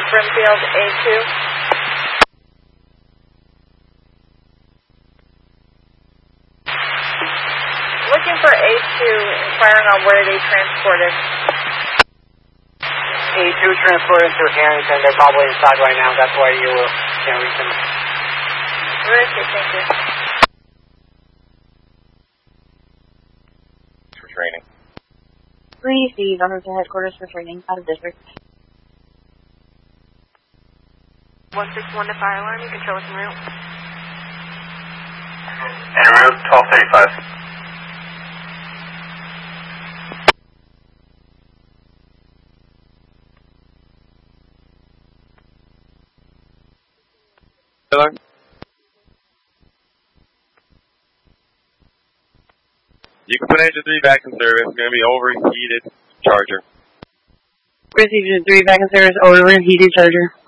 Brimfield A2. Looking for A2, inquiring on where they transported. A2 transported to Harrington. They're probably inside right now. That's why you can't reach them. Terrific, thank you. For training. Please see Veterans Headquarters for training out of district. 161 to fire alarm, you can show us en route. En route, 1235. Hello? You can put engine 3 back in service. It's going to be overheated charger. Engine 3 back in service, overheated charger.